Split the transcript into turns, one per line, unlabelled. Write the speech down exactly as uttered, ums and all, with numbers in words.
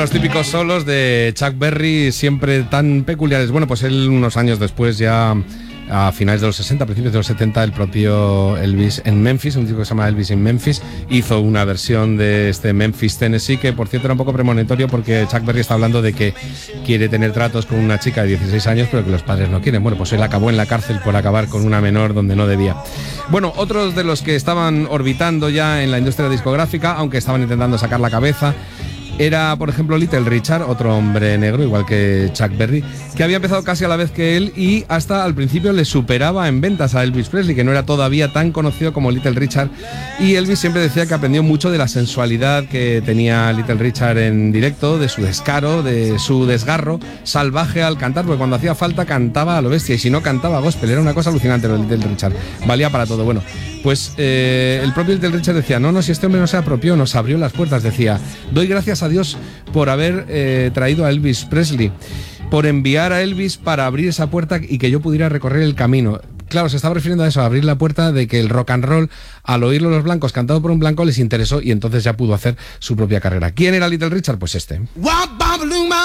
los típicos solos de Chuck Berry, siempre tan peculiares. Bueno, pues él unos años después, ya a finales de los sesenta, principios de los setenta, el propio Elvis en Memphis, un disco que se llama Elvis in Memphis, hizo una versión de este Memphis, Tennessee, que por cierto era un poco premonitorio porque Chuck Berry está hablando de que quiere tener tratos con una chica de dieciséis años, pero que los padres no quieren. Bueno, pues él acabó en la cárcel por acabar con una menor donde no debía. Bueno, otros de los que estaban orbitando ya en la industria discográfica, aunque estaban intentando sacar la cabeza, era, por ejemplo, Little Richard, otro hombre negro, igual que Chuck Berry, que había empezado casi a la vez que él y hasta al principio le superaba en ventas a Elvis Presley, que no era todavía tan conocido como Little Richard. Y Elvis siempre decía que aprendió mucho de la sensualidad que tenía Little Richard en directo, de su descaro, de su desgarro salvaje al cantar, porque cuando hacía falta cantaba a lo bestia, y si no cantaba gospel. Era una cosa alucinante lo de Little Richard, valía para todo. Bueno, pues eh, el propio Little Richard decía, no, no, si este hombre no se apropió, nos abrió las puertas, decía, doy gracias a Dios por haber eh, traído a Elvis Presley, por enviar a Elvis para abrir esa puerta y que yo pudiera recorrer el camino. Claro, se estaba refiriendo a eso, a abrir la puerta de que el rock and roll, al oírlo los blancos, cantado por un blanco, les interesó y entonces ya pudo hacer su propia carrera. ¿Quién era Little Richard? Pues este.